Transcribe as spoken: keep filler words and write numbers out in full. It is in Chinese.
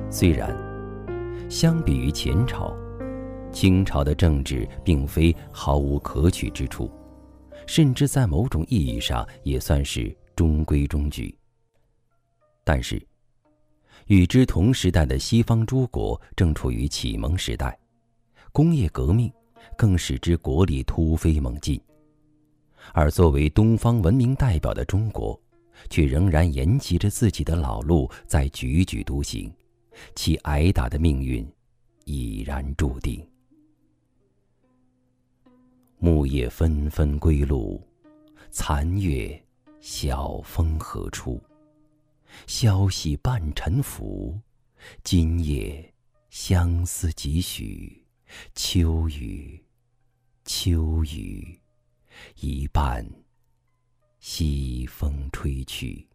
虽然相比于前朝，清朝的政治并非毫无可取之处，甚至在某种意义上也算是中规中矩。但是与之同时代的西方诸国正处于启蒙时代，工业革命更使之国力突飞猛进，而作为东方文明代表的中国，却仍然沿袭着自己的老路在踽踽独行，其挨打的命运已然注定。木叶纷纷归路，残月晓风何处？消息半沉浮，今夜相思几许？秋雨，秋雨，一半西风吹去。